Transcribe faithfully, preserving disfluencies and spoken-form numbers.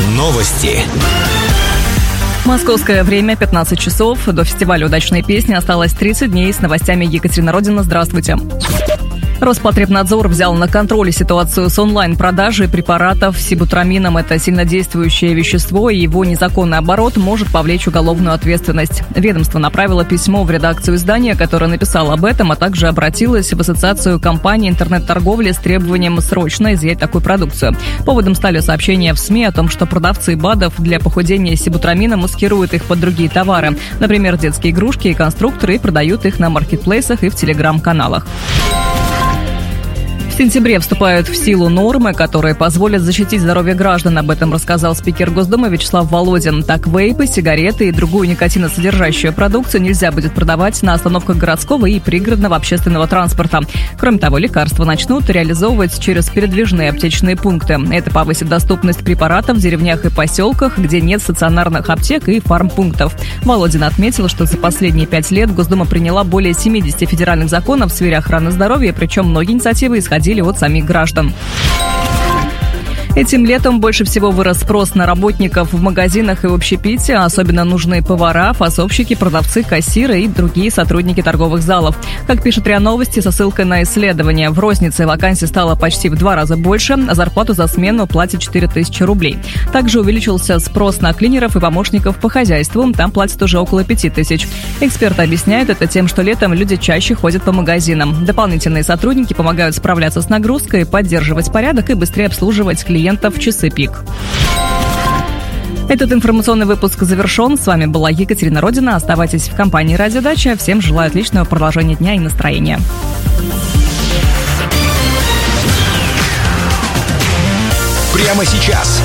Новости. Московское время пятнадцать часов. До фестиваля «Удачные песни» осталось тридцать дней. С новостями Екатерина Родина. Здравствуйте. Роспотребнадзор взял на контроль ситуацию с онлайн-продажей препаратов сибутрамином. Это сильнодействующее вещество, и его незаконный оборот может повлечь уголовную ответственность. Ведомство направило письмо в редакцию издания, которое написало об этом, а также обратилось в Ассоциацию компаний интернет-торговли с требованием срочно изъять такую продукцию. Поводом стали сообщения в СМИ о том, что продавцы БАДов для похудения сибутрамина маскируют их под другие товары. Например, детские игрушки и конструкторы, и продают их на маркетплейсах и в телеграм-каналах. В сентябре вступают в силу нормы, которые позволят защитить здоровье граждан. Об этом рассказал спикер Госдумы Вячеслав Володин. Так, вейпы, сигареты и другую никотиносодержащую продукцию нельзя будет продавать на остановках городского и пригородного общественного транспорта. Кроме того, лекарства начнут реализовывать через передвижные аптечные пункты. Это повысит доступность препаратов в деревнях и поселках, где нет стационарных аптек и фармпунктов. Володин отметил, что за последние пять лет Госдума приняла более семидесяти федеральных законов в сфере охраны здоровья, причем многие инициативы исходили от самих граждан. Этим летом больше всего вырос спрос на работников в магазинах и в общепите. Особенно нужны повара, фасовщики, продавцы, кассиры и другие сотрудники торговых залов. Как пишет РИА Новости со ссылкой на исследование, в рознице вакансий стало почти в два раза больше, а зарплату за смену платят четыре тысячи рублей. Также увеличился спрос на клинеров и помощников по хозяйству. Там платят уже около пяти тысяч. Эксперты объясняют это тем, что летом люди чаще ходят по магазинам. Дополнительные сотрудники помогают справляться с нагрузкой, поддерживать порядок и быстрее обслуживать клиентов в часы пик. Этот информационный выпуск завершен. С вами была Екатерина Родина. Оставайтесь в компании «Радио Дача». Всем желаю отличного продолжения дня и настроения. Прямо сейчас